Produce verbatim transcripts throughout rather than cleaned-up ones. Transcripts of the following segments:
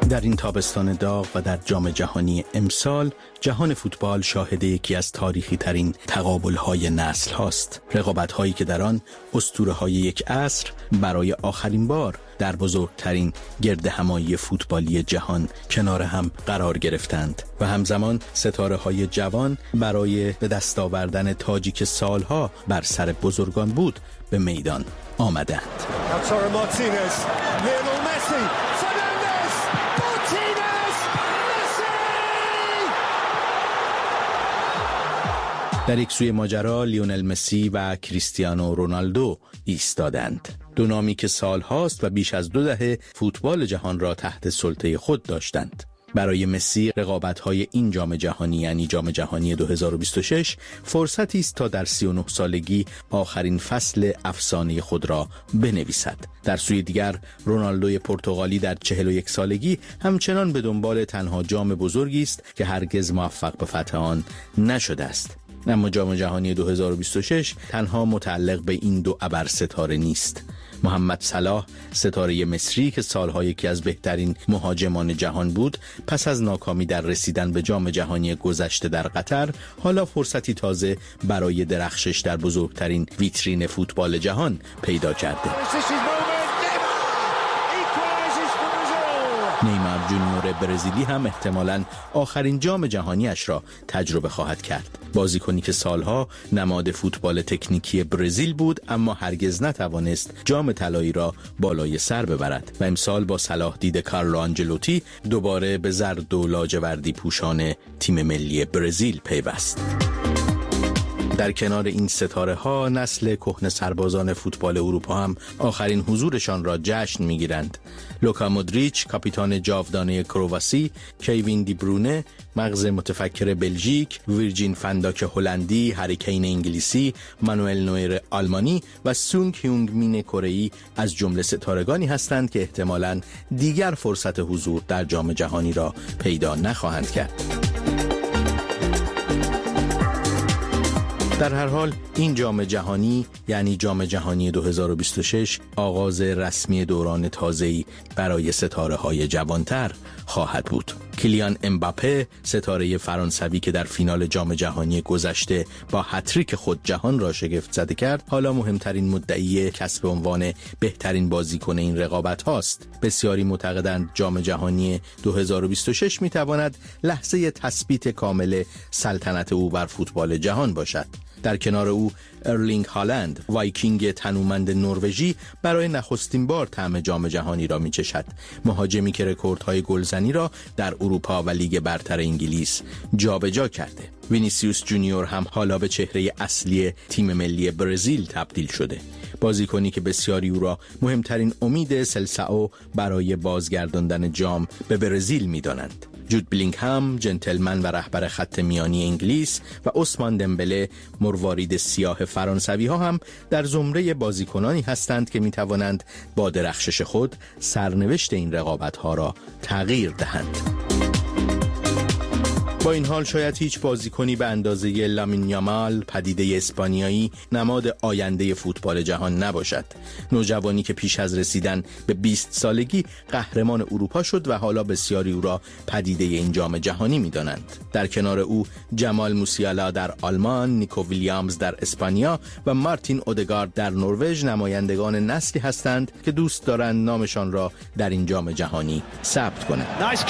در این تابستان داغ و در جام جهانی امسال، جهان فوتبال شاهد یکی از تاریخی ترین تقابل‌های نسل هاست. رقابت‌هایی که در آن اسطوره‌های یک عصر برای آخرین بار در بزرگترین گردهمایی فوتبالی جهان کنار هم قرار گرفتند و همزمان ستاره‌های جوان برای به دست آوردن تاجی که سالها بر سر بزرگان بود به میدان آمدند. در یک سوی ماجرا لیونل مسی و کریستیانو رونالدو ایستادند. دو نامی که سالهاست و بیش از دو دهه فوتبال جهان را تحت سلطه خود داشتند. برای مسی رقابت‌های این جام جهانی یعنی جام جهانی دو هزار و بیست و شش فرصتی است تا در سی و نه سالگی آخرین فصل افسانه خود را بنویسد. در سوی دیگر رونالدوی پرتغالی در چهل و یک سالگی همچنان به دنبال تنها جام بزرگی است که هرگز موفق به فتح آن نشده است. اما جام جهانی دو هزار و بیست و شش تنها متعلق به این دو ابر ستاره نیست. محمد صلاح ستاره مصری که سالها یکی از بهترین مهاجمان جهان بود، پس از ناکامی در رسیدن به جام جهانی گذشته در قطر، حالا فرصتی تازه برای درخشش در بزرگترین ویترین فوتبال جهان پیدا کرده. نیمار جونیور برزیلی هم احتمالاً آخرین جام جهانیش را تجربه خواهد کرد. بازیکنی که سالها نماد فوتبال تکنیکی برزیل بود اما هرگز نتوانست جام طلایی را بالای سر ببرد و امسال با صلاح دید کارلو آنجلوتی دوباره به زرد و لاجوردی پوشان تیم ملی برزیل پیوست. در کنار این ستاره ها نسل کهنه سربازان فوتبال اروپا هم آخرین حضورشان را جشن میگیرند. لوکا مودریچ کاپیتان جاودانه کرواسی، کوین دی برونه مغز متفکر بلژیک، ویرجین فنداک هلندی، هری کین انگلیسی، مانوئل نویر آلمانی و سونگ هیونگ مین کره‌ای از جمله ستارگانی هستند که احتمالاً دیگر فرصت حضور در جام جهانی را پیدا نخواهند کرد. در هر حال این جام جهانی یعنی جام جهانی دو هزار و بیست و شش آغاز رسمی دوران تازه‌ای برای ستاره‌های جوانتر خواهد بود. کیلیان امباپه ستاره فرانسوی که در فینال جام جهانی گذشته با هتریک خود جهان را شگفت زده کرد، حالا مهمترین مدعی کسب عنوان بهترین بازیکن این رقابت هاست. بسیاری معتقدند جام جهانی دو هزار و بیست و شش میتواند لحظه تثبیت کامل سلطنت او بر فوتبال جهان باشد. در کنار او ارلینگ هالند وایکینگ تنومند نروژی برای نخستین بار طعم جام جهانی را میچشد. مهاجمی که رکوردهای گلزنی را در اروپا و لیگ برتر انگلیس جابجا کرده. وینیسیوس جونیور هم حالا به چهره اصلی تیم ملی برزیل تبدیل شده. بازیکنی که بسیاری او را مهمترین امید سلساو برای بازگرداندن جام به برزیل می‌دانند. جود بلینگهام جنتلمن و رهبر خط میانی انگلیس و عثمان دمبله مروارید سیاه فرانسوی ها هم در زمره بازیکنانی هستند که می توانند با درخشش خود سرنوشت این رقابت ها را تغییر دهند. با این حال شاید هیچ بازیکنی به اندازه لامین یامال پدیده اسپانیایی نماد آینده فوتبال جهان نباشد. نوجوانی که پیش از رسیدن به بیست سالگی قهرمان اروپا شد و حالا بسیاری او را پدیده این جام جهانی می‌دانند. در کنار او جمال موسیالا در آلمان، نیکو ویلیامز در اسپانیا و مارتین اودگارد در نروژ نمایندگان نسلی هستند که دوست دارند نامشان را در این جام جهانی ثبت کنند. nice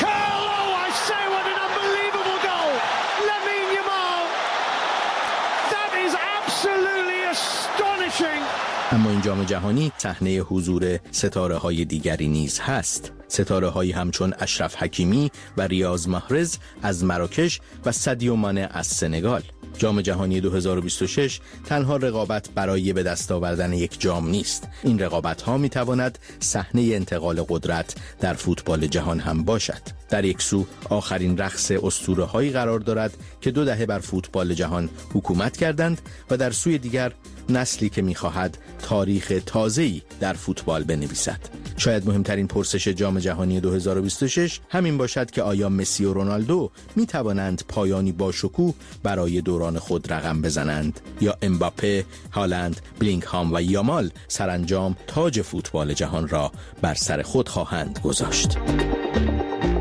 اما این جام جهانی صحنه حضور ستاره های دیگری نیز هست. ستاره هایی همچون اشرف حکیمی و ریاض محرز از مراکش و سادیو مانه از سنگال. جام جهانی دو هزار و بیست و شش تنها رقابت برای به دست آوردن یک جام نیست. این رقابت ها می تواند صحنه انتقال قدرت در فوتبال جهان هم باشد. در یک سو آخرین رقص اسطوره هایی قرار دارد که دو دهه بر فوتبال جهان حکومت کردند و در سوی دیگر نسلی که می‌خواهد تاریخ تازه‌ای در فوتبال بنویسد. شاید مهمترین پرسش جام جهانی دو هزار و بیست و شش همین باشد که آیا مسی و رونالدو می‌توانند پایانی با شکوه برای دوران خود رقم بزنند یا امباپه، هالند، بلینگهام و یامال سرانجام تاج فوتبال جهان را بر سر خود خواهند گذاشت.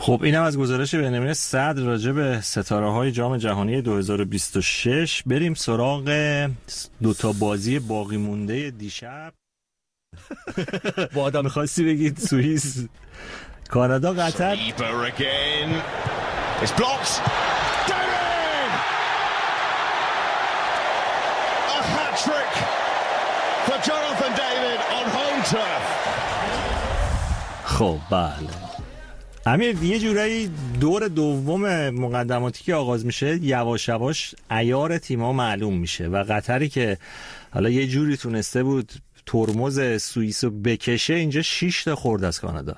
خب اینم از گزارش بنیامین صدر راجع به ستاره‌های جام جهانی دو هزار و بیست و شش. بریم سراغ دوتا بازی باقی مونده دیشب. با آدم خاصی بگید سوئیس کانادا قطر. خب بله امیر، یه جورایی دور دوم مقدماتی که آغاز میشه یواش یواش عیار تیم‌ها معلوم میشه و قطری که حالا یه جوری تونسته بود ترمز سوئیس رو بکشه اینجا شش تا خورد از کانادا.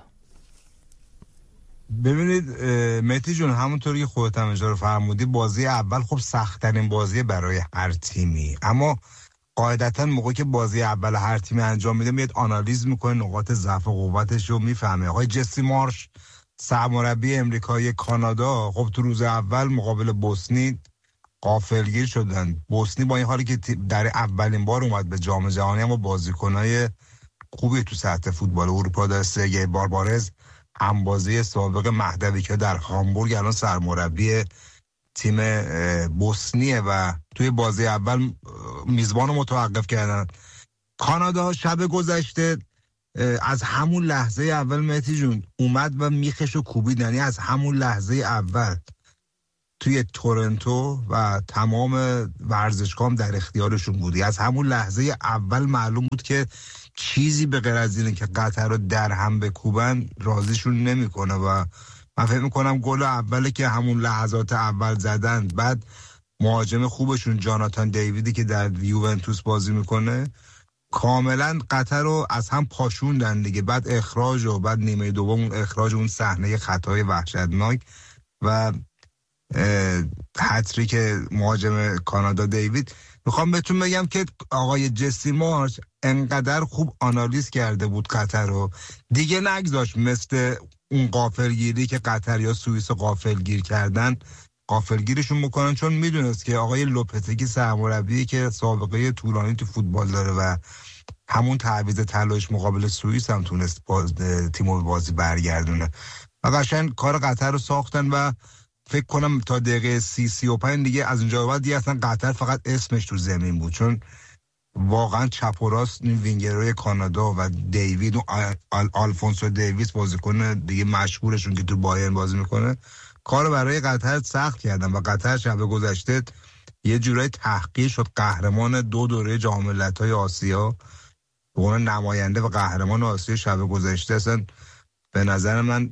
ببینید مهدی جون، همونطوری که خودت هم اشاره فرمودی بازی اول خب سخت‌ترین بازی برای هر تیمی، اما قاعدتا موقعی که بازی اول هر تیمی انجام میده میاد آنالیز میکنه نقاط ضعف و قوتش رو میفهمه. آقای جسی مارش سرمربی امریکایی کانادا خب تو روز اول مقابل بوسنی غافلگیر شدن. بوسنی با این حالی که در اولین بار اومد به جام جهانی اما بازیکنای خوبی تو سطح فوتبال اروپا داره. سرگئی باربارز هم بازی سابق مهدوی که در هامبورگ الان سرمربی تیم بوسنیه و توی بازی اول میزبان رو متوقف کردن. کانادا شب گذشته از همون لحظه اول مهدی جون اومد و میخش و کوبید، یعنی از همون لحظه اول توی تورنتو و تمام ورزشگاه در اختیارشون بودی. از همون لحظه اول معلوم بود که چیزی به غیر از اینه که قطر رو در هم بکوبن راضیشون نمیکنه و من فکر میکنم گل اولی که همون لحظات اول زدن، بعد مهاجم خوبشون جاناتان دیویدی که در یوونتوس بازی میکنه کاملا قطر رو از هم پاشوندن دیگه. بعد اخراج و بعد نیمه دوم اون اخراج اون صحنه خطای وحشتناک و هتریک مهاجم کانادا دیوید. میخوام بهتون بگم که آقای جسی مارش انقدر خوب آنالیز کرده بود قطر رو، دیگه نگذاشت مثل اون غافلگیری که قطر یا سوئیس غافلگیر کردن غافلگیرشون بکنن، چون میدونست که آقای لوپتگی سرمربی که سابقه طولانی تو فوتبال داره و همون تعویض طلاییش مقابل سوئیس هم تونست باز تیمو بازی برگردونه و قشنگ کار قطر رو ساختن و فکر کنم تا دقیقه سی سی و پنج دیگه از اونجا بعد دیگه اصلا قطر فقط اسمش تو زمین بود، چون واقعا چپ و راست این وینگرهای کانادا و دیوید و آل آلفونسو دیویس بازیکن دیگه مشهورشون که تو بایرن بازی میکنه کار برای قطر سخت کردن و قطر شب گذشته یه جورای تحقیر شد، قهرمان دو دوره جام ملت‌های آسیا، به عنوان نماینده و قهرمان آسیا شب گذشته اصلا به نظر من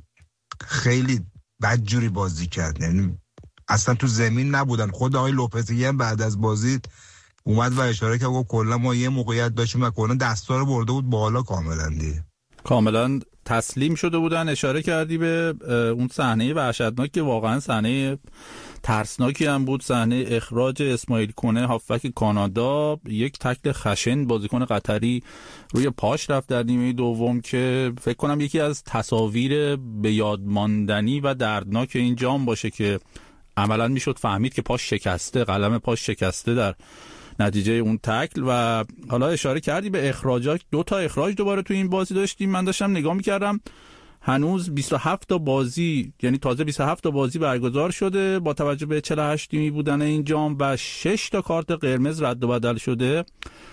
خیلی بدجوری بازی کرد، یعنی اصلا تو زمین نبودن. خود آقای لوپتگی هم بعد از بازی اومد و اشاره کرد گفت کلا ما یه موقعیت داشتیم و کلا دستا رو برده بود بالا کاملا دیگه. کاملا تسلیم شده بودن. اشاره کردی به اون صحنه وحشتناک که واقعا صحنه ترسناکی هم بود، صحنه اخراج اسماعیل کنه هافبک کانادا، یک تکل خشن بازیکن قطری روی پاش رفت در نیمه دوم که فکر کنم یکی از تصاویر به یاد ماندنی و دردناک این جام باشه که عملا میشد فهمید که پاش شکسته، قلم پاش شکسته در نتیجه اون تکل. و حالا اشاره کردی به اخراجات، دو تا اخراج دوباره تو این بازی داشتیم. من داشتم نگاه میکردم هنوز بیست و هفت تا بازی، یعنی تازه بیست و هفت تا بازی برگزار شده با توجه به چهل و هشت تیمی بودن این جام و شش تا کارت قرمز رد و بدل شده.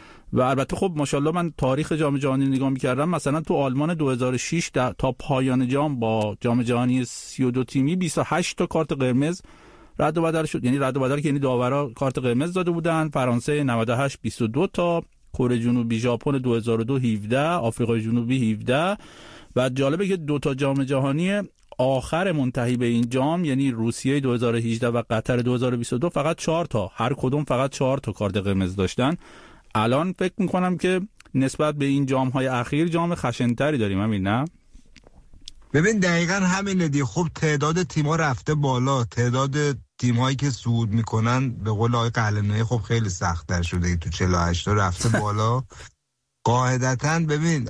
و البته خب ماشاءالله من تاریخ جام جهانی نگاه میکردم، مثلا تو آلمان دو هزار و شش تا پایان جام با جام جهانی سی و دو تیمی بیست و هشت تا کارت قرمز رد و بدل شد، یعنی رد و بدل که یعنی داورا کارت قرمز داده بودن. فرانسه نود و هشت بیست و دو تا، کره جنوبی ژاپن دو هزار و دو هفده، آفریقای جنوبی هفده. و جالبه که دو تا جام جهانی آخر منتهی به این جام یعنی روسیه دو هزار و هجده و قطر دو هزار و بیست و دو فقط چهار تا، هر کدوم فقط چهار تا کارت قرمز داشتن. الان فکر میکنم که نسبت به این جام‌های اخیر جام خشن‌تری داریم، همین نه؟ ببین دقیقاً همینه دی. خب تعداد تیم‌ها رفته بالا، تعداد تیم‌هایی که صعود میکنن به قول آقای قلعه‌نویی خب خیلی سخت‌تر شده، تو چهل و هشت تا رفته بالا. قاعدتاً ببین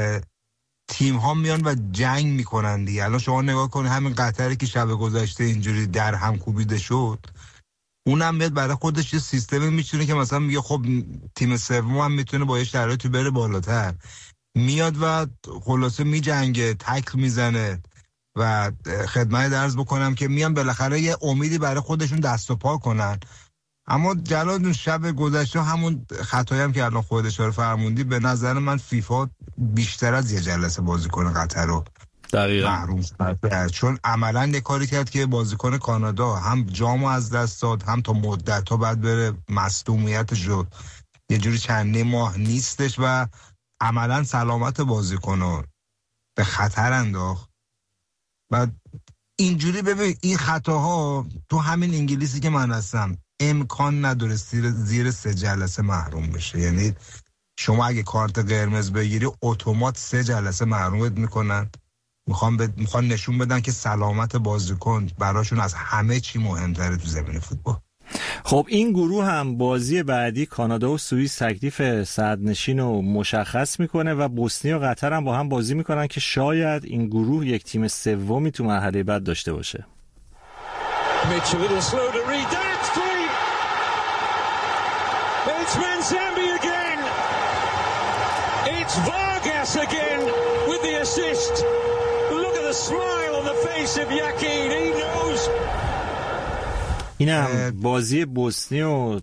تیم‌ها میان و جنگ میکنن دیگه. الان شما نگاه کن همین قطری که شب گذشته اینجوری در هم کوبیده شد، اونم میاد برای خودش یه سیستمی میچونه که مثلا میگه خب تیم سوم هم میتونه با یه شرایطی بره بالاتر، میاد و خلاصه میجنگه، تکل میزنه و خدمت عرض بکنم که میان بالاخره یه امیدی برای خودشون دست و پا کنن. اما جلال شب گذشته همون خطایی هم که الان خودت اشاره فرمودی، به نظر من فیفا بیشتر از یه جلسه بازیکن قطر رو دقیقاً محروم کرد، چون عملاً یه کاری کرد که بازیکن کانادا هم جامو از دست داد، هم تا مدت ها بعد بره مصدومیتش رو یه جوری چندی ماه نیستش و عملاً سلامت بازیکن رو به خطر انداخت. و اینجوری ببین این خطاها تو همین انگلیسی که من هستم امکان نداره زیر, زیر سه جلسه محروم بشه. یعنی شما اگه کارت قرمز بگیری اتومات سه جلسه محرومت میکنن. میخوان ب... میخوان نشون بدن که سلامت بازیکن براشون از همه چی مهمتره تو زمین فوتبال. خب این گروه هم بازی بعدی کانادا و سوئیس تکلیف صدرنشین رو مشخص میکنه و بوسنی و قطر هم با هم بازی میکنن که شاید این گروه یک تیم سومی تو مرحله بعد داشته باشه. It's Manzambi again. It's Vargas again with the assist. Look at the smile on the face of Yakin. He knows. اینم بازی بوسنی و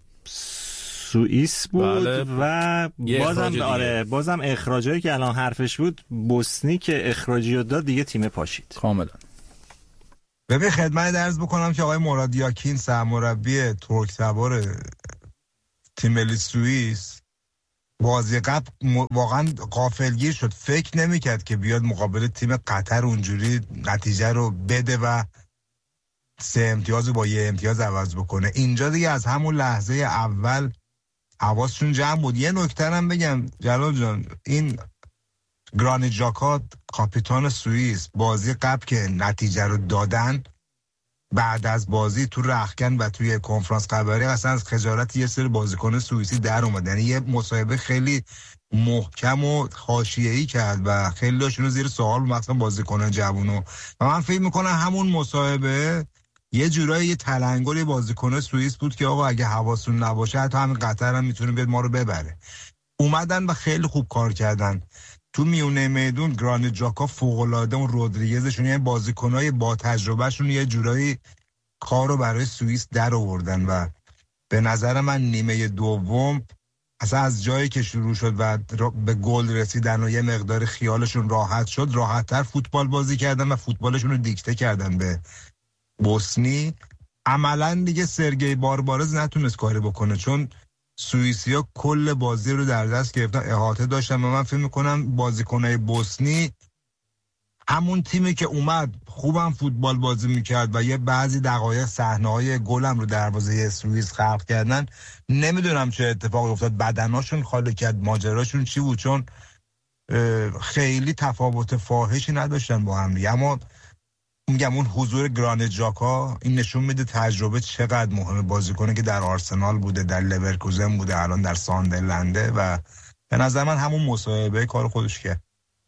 سوئیس بود. بله. و بازم آره بازم اخراجایی که الان حرفش بود، بوسنی که اخراجی رو داد دیگه تیم پاشید کاملا. ببین خدمت عرض بکنم که آقای مراد یاکین سرمربی ترک‌تبار تیم ملی سوئیس بازی قبل واقعا غافلگیر شد، فکر نمیکرد که بیاد مقابل تیم قطر اونجوری نتیجه رو بده و سه امتیاز با یه امتیاز عوض بکنه. اینجا دیگه از همون لحظه اول حواسشون جمع بود. یه نکته هم بگم جلال جان، این گرانیت ژاکا کاپیتان سوئیس بازی قبل که نتیجه رو دادن، بعد از بازی تو رختکن و توی کنفرانس خبری اصلا از خجالت یه سری بازیکن سوئیسی در اومد. یعنی یه مصاحبه خیلی محکم و حاشیه‌ای کرد و خیلی هاشون رو زیر سوال مثلا بازیکن جوونو. و من فکر میکنم همون مصاحبه یه جورایی یه تلنگر بازیکن سوئیس بود که آقا اگه حواسون نباشه حتی همین قطر هم میتونه بیاد ما رو ببره. اومدن و خیلی خوب کار کردن. تو میونه میدون گرانیت ژاکا فوق‌العاده، اون رودریگزشون یعنی بازیکنای با تجربهشون یه جورایی کارو برای سوئیس در آوردن و به نظر من نیمه دوم اصلا از جایی که شروع شد و به گل رسیدن و یه مقدار خیالشون راحت شد، راحت‌تر فوتبال بازی کردن و فوتبالشون رو دیکته کردن به بوسنی. عملاً دیگه سرگئی باربارز نتونست کاری بکنه، چون سوئیسیا کل بازی رو در دست گرفتن، احاطه داشتن و من فکر میکنم بازیکنای بوسنی همون تیمی که اومد خوبم فوتبال بازی میکرد و یه بعضی دقایق صحنه‌های گلم رو دروازه سوئیس خلق کردن. نمیدونم چه اتفاقی افتاد، بدناشون خالی کرد، ماجراشون چی بود، چون خیلی تفاوت فاحشی نداشتن با هم دیگه. اما میگم اون حضور گرانیت ژاکا این نشون میده تجربه چقدر مهمه. بازیکنی که در آرسنال بوده، در لورکوزن بوده، الان در ساندرلنده و به نظر من همون مصاحبه کار خودش کرد.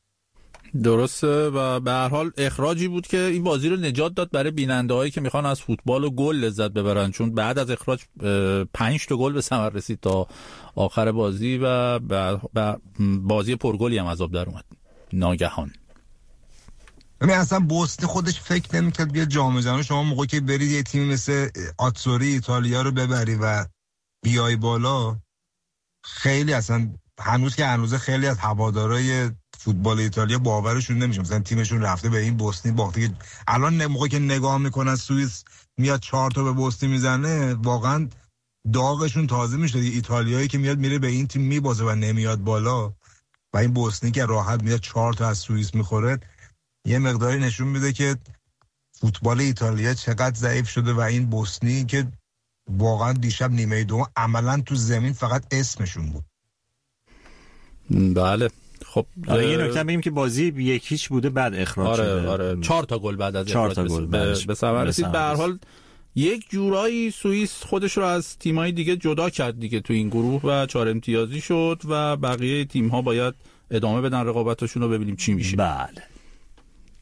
درسته و به هر حال اخراجی بود که این بازی رو نجات داد برای بیننده‌هایی که میخوان از فوتبال و گل لذت ببرن، چون بعد از اخراج پنج تا گل به ثمر رسید تا آخر بازی و بازی پرگلی هم از آب در اومد ناگهان. ببین اصلا بوسنی خودش فکر نمی‌کرد بیاد جام جهانی. شما موقعی که برید یه تیم مثل آتسوری ایتالیا رو ببری و بیای بالا، خیلی اصلا هنوز که هنوزه خیلی از هوادارهای فوتبال ایتالیا باورشون نمیشه مثلا تیمشون رفته به این بوسنی باخته. الان موقعی که نگاه میکنن سوئیس میاد چهار تا به بوسنی میزنه، واقعا داغشون تازه میشه. ایتالیایی که میاد میره به این تیم میبازه و نمیاد بالا و این بوسنی که راحت میاد چهار تا از سوئیس میخوره، یه مقداری نشون میده که فوتبال ایتالیا چقدر ضعیف شده و این بوسنی که واقعا دیشب نیمه دوم عملا تو زمین فقط اسمشون بود. بله خب آره یه نکته بگیم که بازی یک هیچ بوده بعد اخراج آره شده. آره چهار تا گل بعد از چهار تا گل به ثمر رسید. به هر حال یک جورایی سوئیس خودش رو از تیم‌های دیگه جدا کرد دیگه تو این گروه و چهار امتیازی شد و بقیه تیم‌ها باید ادامه بدن رقابتشون رو، ببینیم چی میشه. بله